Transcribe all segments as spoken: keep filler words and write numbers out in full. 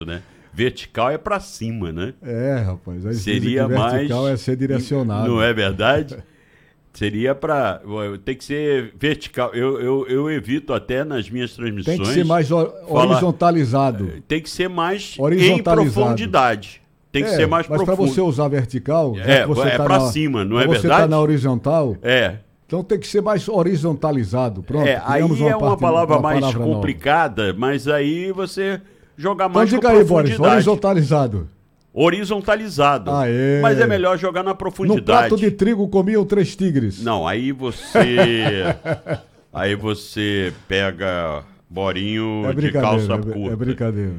né? Vertical é para cima, né? É, rapaz. Aí seria mais vertical é ser direcionado. Não é verdade? Seria para... Tem que ser vertical. Eu, eu, eu evito até nas minhas transmissões... Tem que ser mais horizontalizado. Falar, tem que ser mais em profundidade. Tem que é, ser mais mas profundo. Mas para você usar vertical... É, você é tá para na, cima, não é você verdade? Você está na horizontal... É. Então tem que ser mais horizontalizado. Pronto. É, aí uma é uma parte, palavra uma mais palavra complicada, nova. Mas aí você joga mais então, com diga profundidade. Aí, Boris, horizontalizado. Horizontalizado. Aê. Mas é melhor jogar na profundidade. No prato de trigo comiam três tigres. Não, aí você... aí você pega Borinho é de calça é, curta. É brincadeira.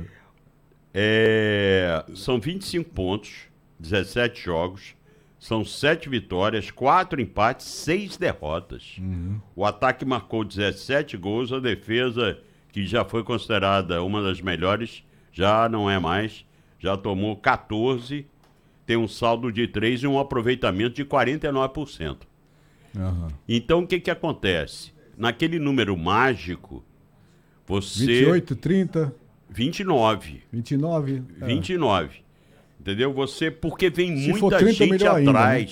É, são vinte e cinco pontos, dezessete jogos, são sete vitórias, quatro empates, seis derrotas. Uhum. O ataque marcou dezessete gols, a defesa, que já foi considerada uma das melhores, já não é mais, já tomou catorze, tem um saldo de três e um aproveitamento de quarenta e nove por cento. Uhum. Então, o que que acontece? Naquele número mágico, você... vinte e oito, trinta... vinte e nove. vinte e nove. É. vinte e nove. Entendeu? Você, porque vem Se muita gente atrás. Ainda, né?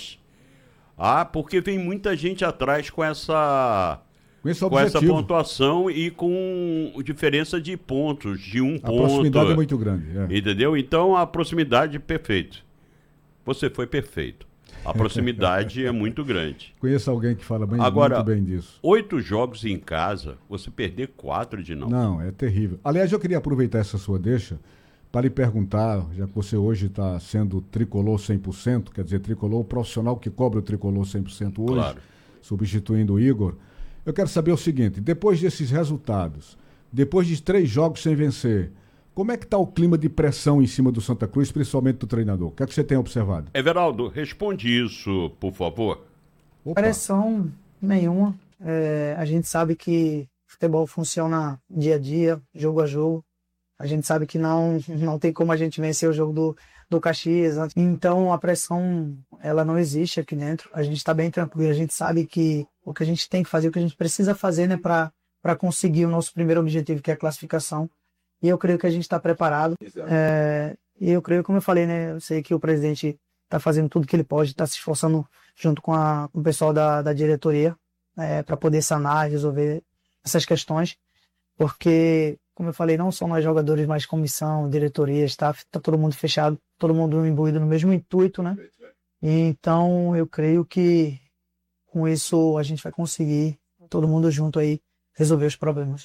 Ah, porque vem muita gente atrás com essa com, esse com essa pontuação e com diferença de pontos, de um a ponto. A proximidade é muito grande. É. Entendeu? Então a proximidade é perfeita. Você foi perfeito. A proximidade é muito grande. Conheço alguém que fala bem, Agora, muito bem disso. Oito jogos em casa, você perder quatro de não. Não, é terrível. Aliás, eu queria aproveitar essa sua deixa para lhe perguntar, já que você hoje está sendo tricolor cem por cento, quer dizer, tricolor profissional que cobra o tricolor cem por cento hoje, claro. Substituindo o Igor. Eu quero saber o seguinte, depois desses resultados, depois de três jogos sem vencer, como é que está o clima de pressão em cima do Santa Cruz, principalmente do treinador? O que é que você tem observado? Everaldo, responde isso, por favor. Opa. Pressão nenhuma. É, a gente sabe que futebol funciona dia a dia, jogo a jogo. A gente sabe que não, não tem como a gente vencer o jogo do, do Caxias. Então a pressão ela não existe aqui dentro. A gente está bem tranquilo. A gente sabe que o que a gente tem que fazer, o que a gente precisa fazer, né, para para conseguir o nosso primeiro objetivo, que é a classificação. E eu creio que a gente está preparado. É, e eu creio, como eu falei, né? Eu sei que o presidente está fazendo tudo que ele pode, está se esforçando junto com, a, com o pessoal da, da diretoria é, para poder sanar, resolver essas questões. Porque, como eu falei, não são nós jogadores, mas comissão, diretoria, staff, está todo mundo fechado, todo mundo imbuído no mesmo intuito, né? E então eu creio que com isso a gente vai conseguir, todo mundo junto aí, resolver os problemas.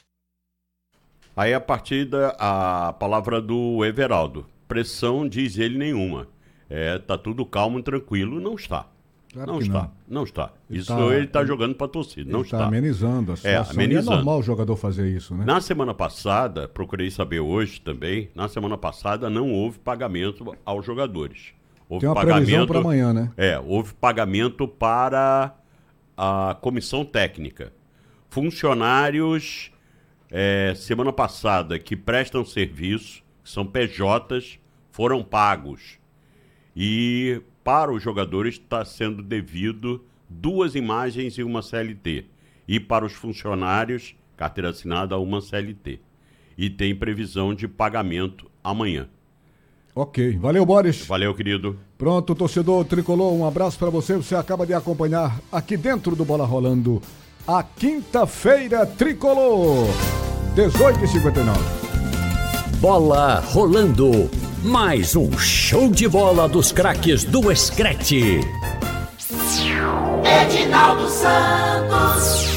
Aí a partir da a palavra do Everaldo. Pressão, diz ele, nenhuma. É, tá tudo calmo e tranquilo. Não está. Claro não, que está. não. não está. Ele Isso tá, ele está ele, jogando para a torcida. Não ele está. Está amenizando a situação. É, amenizando. E é normal o jogador fazer isso, né? Na semana passada, procurei saber hoje também, na semana passada não houve pagamento aos jogadores. Houve Tem uma pagamento previsão para amanhã, né? É, houve pagamento para a comissão técnica. Funcionários... É, semana passada, que prestam serviço, que são P Js, foram pagos. E para os jogadores está sendo devido duas imagens e uma C L T. E para os funcionários, carteira assinada, uma C L T. E tem previsão de pagamento amanhã. Ok. Valeu, Boris. Valeu, querido. Pronto, torcedor tricolor, um abraço para você. Você acaba de acompanhar aqui dentro do Bola Rolando a quinta-feira tricolor, dezoito e cinquenta e nove. Bola rolando. Mais um show de bola dos craques do Screte. Edinaldo Santos.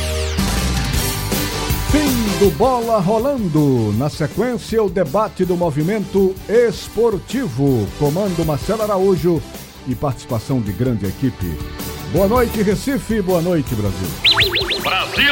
Fim do Bola Rolando. Na sequência, o debate do movimento esportivo. Comando Marcelo Araújo e participação de grande equipe. Boa noite, Recife. Boa noite, Brasil. Brasil!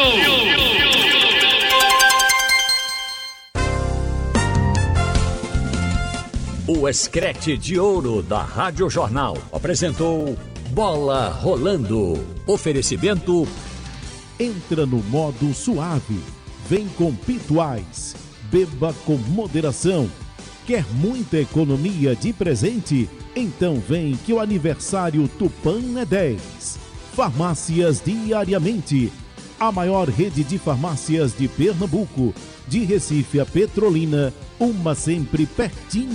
O Screte de Ouro da Rádio Jornal apresentou Bola Rolando. Oferecimento. Entra no modo suave. Vem com Pituais. Beba com moderação. Quer muita economia de presente? Então vem que o aniversário Tupã é dez. Farmácias Diariamente. A maior rede de farmácias de Pernambuco. De Recife a Petrolina. uma sempre pertinho